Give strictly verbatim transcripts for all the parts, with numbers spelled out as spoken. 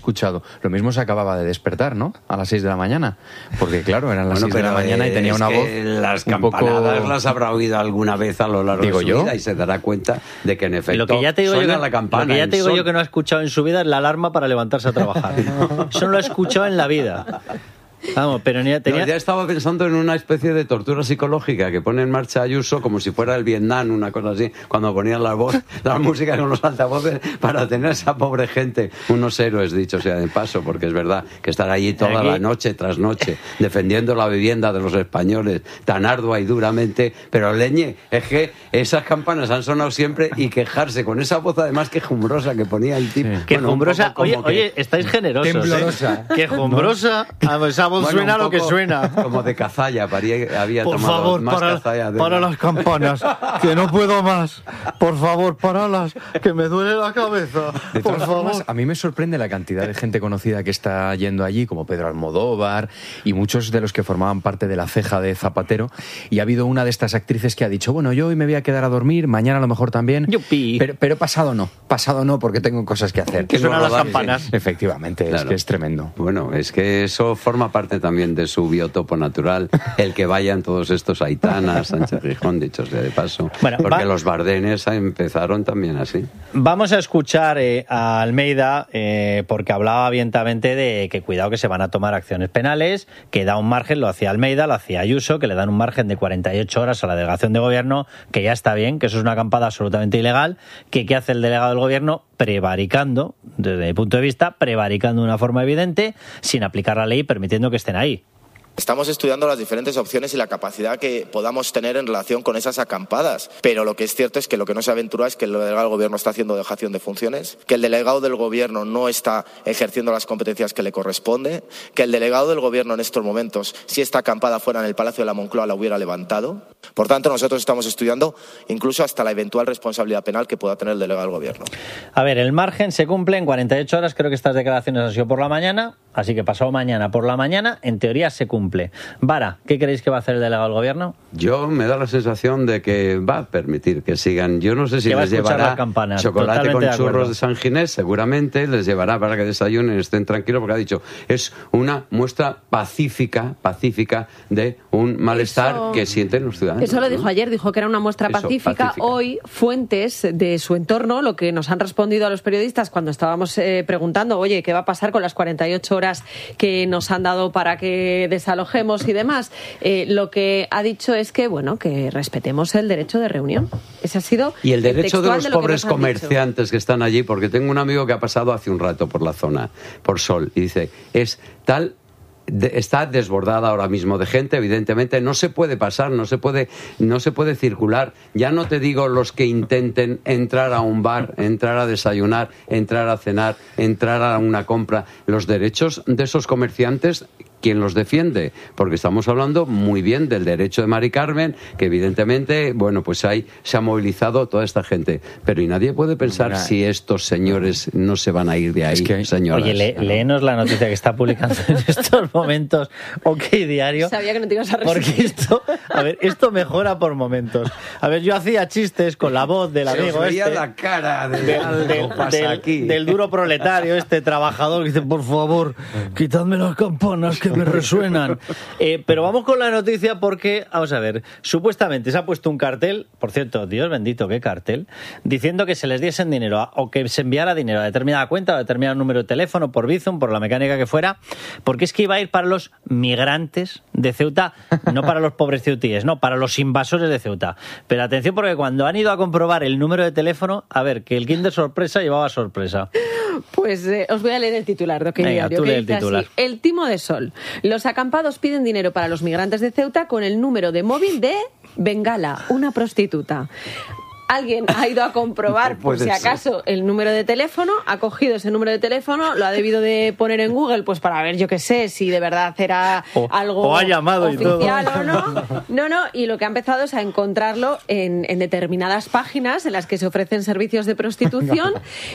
escuchado. Lo mismo se acababa de despertar, ¿no? A las seis de la mañana. Porque, claro, eran las bueno, seis de la mañana y tenía una voz las campanadas poco... las habrá oído alguna vez a lo largo ¿Digo de su yo? vida y se dará cuenta de que, en efecto, lo que ya te digo suena yo que, la campana. Lo que ya te digo sol. yo que no ha escuchado en su vida es la alarma para levantarse a trabajar. Eso no lo ha escuchado en la vida. Vamos, pero ni tenía... no, ya estaba pensando en una especie de tortura psicológica que pone en marcha Ayuso como si fuera el Vietnam, una cosa así, cuando ponían la voz, la música con los altavoces para tener a esa pobre gente, unos héroes, dicho sea de paso, porque es verdad que estar allí toda Aquí... la noche tras noche defendiendo la vivienda de los españoles tan ardua y duramente, pero leñe, es que esas campanas han sonado siempre y quejarse con esa voz además quejumbrosa que ponía el tipo. Sí. Quejumbrosa, bueno, oye, que... oye, estáis generosos, temblorosa. ¿eh? Quejumbrosa, ¿no? Esa voz bueno, suena lo que suena. Como de cazalla, paría, había por tomado favor, más para, cazalla. De para las campanas, que no puedo más. Por favor, paralas, que me duele la cabeza. De por todas favor. Formas, a mí me sorprende la cantidad de gente conocida que está yendo allí, como Pedro Almodóvar y muchos de los que formaban parte de la ceja de Zapatero. Y ha habido una de estas actrices que ha dicho, bueno, yo hoy me voy a quedar a dormir, mañana a lo mejor también. Yupi. Pero, pero pasado no, pasado no, porque tengo cosas que hacer. Que suenan las campanas. Efectivamente, claro. Es que es tremendo. Bueno, es que eso forma parte también de su biotopo natural, el que vayan todos estos Aitana, Sánchez Gijón, dichos sea de paso, bueno, porque va... los Bardenes empezaron también así. Vamos a escuchar eh, a Almeida, eh, porque hablaba abiertamente de que cuidado que se van a tomar acciones penales, que da un margen, lo hacía Almeida, lo hacía Ayuso, que le dan un margen de cuarenta y ocho horas a la delegación de gobierno, que ya está bien, que eso es una acampada absolutamente ilegal, que ¿qué hace el delegado del gobierno? Prevaricando, desde mi punto de vista, prevaricando de una forma evidente, sin aplicar la ley y permitiendo que estén ahí. Estamos estudiando las diferentes opciones y la capacidad que podamos tener en relación con esas acampadas. Pero lo que es cierto es que lo que no se aventura es que el delegado del gobierno está haciendo dejación de funciones, que el delegado del gobierno no está ejerciendo las competencias que le corresponde, que el delegado del gobierno en estos momentos, si esta acampada fuera en el Palacio de la Moncloa, la hubiera levantado. Por tanto, nosotros estamos estudiando incluso hasta la eventual responsabilidad penal que pueda tener el delegado del gobierno. A ver, el margen se cumple en cuarenta y ocho horas. Creo que estas declaraciones han sido por la mañana, así que pasado mañana por la mañana, en teoría se cumple. Vara, ¿qué creéis que va a hacer el delegado del gobierno? Yo me da la sensación de que va a permitir que sigan. Yo no sé si les llevará campana, chocolate con de churros de San Ginés, seguramente les llevará para que desayunen, estén tranquilos, porque ha dicho, es una muestra pacífica, pacífica de un malestar eso, que sienten los ciudadanos. Eso lo dijo, ¿no? Ayer, dijo que era una muestra eso, pacífica. pacífica. Hoy, fuentes de su entorno, lo que nos han respondido a los periodistas cuando estábamos eh, preguntando, oye, ¿qué va a pasar con las cuarenta y ocho horas que nos han dado para que desalojemos y demás? Eh, lo que ha dicho es que, bueno, que respetemos el derecho de reunión. Ese ha sido y el derecho el de los de pobres que comerciantes dicho. que están allí, porque tengo un amigo que ha pasado hace un rato por la zona, por Sol, y dice, es tal... De, está desbordada ahora mismo de gente, evidentemente no se puede pasar, no se puede, no se puede circular. Ya no te digo los que intenten entrar a un bar, entrar a desayunar, entrar a cenar, entrar a una compra. Los derechos de esos comerciantes, ¿quién los defiende? Porque estamos hablando muy bien del derecho de Mari Carmen, que evidentemente, bueno, pues ahí se ha movilizado toda esta gente. Pero y nadie puede pensar Mira, si estos señores no se van a ir de ahí, es que, señoras. Oye, le, léenos la noticia que está publicando en estos momentos OK Diario. Sabía que no te ibas a resistir. Porque esto, a ver, esto mejora por momentos. A ver, yo hacía chistes con la voz del amigo se os veía este. la cara de, de, de, pasa del, aquí. del duro proletario, este trabajador que dice, por favor, quitadme las campanas que me resuenan. Eh, pero vamos con la noticia porque, vamos a ver, supuestamente se ha puesto un cartel, por cierto, Dios bendito, qué cartel, diciendo que se les diesen dinero a, o que se enviara dinero a determinada cuenta o a determinado número de teléfono por Bizum, por la mecánica que fuera, porque es que iba a ir para los migrantes de Ceuta, no para los pobres ceutíes, no, para los invasores de Ceuta. Pero atención, porque cuando han ido a comprobar el número de teléfono, a ver, que el Kinder sorpresa llevaba sorpresa. Pues eh, os voy a leer el titular de OK Diario. Tú lee el titular. Así, el timo de Sol. Los acampados piden dinero para los migrantes de Ceuta con el número de móvil de Bengala, una prostituta. Alguien ha ido a comprobar, por si acaso, el número de teléfono, ha cogido ese número de teléfono, lo ha debido de poner en Google, pues para ver, yo qué sé, si de verdad era o, algo o ha llamado oficial y todo. o no. No, no, y lo que ha empezado es a encontrarlo en, en determinadas páginas en las que se ofrecen servicios de prostitución.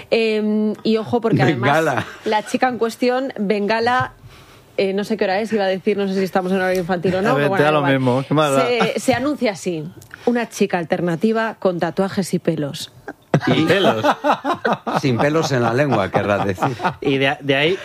eh, y ojo, porque además Bengala. La chica en cuestión, Bengala... Eh, no sé qué hora es, iba a decir, no sé si estamos en horario infantil o no. A ver, bueno, te da lo mismo. ¿Qué más da? Se, se anuncia así, una chica alternativa con tatuajes y pelos. Y pelos. Sin pelos en la lengua, querrás decir. Y de, de ahí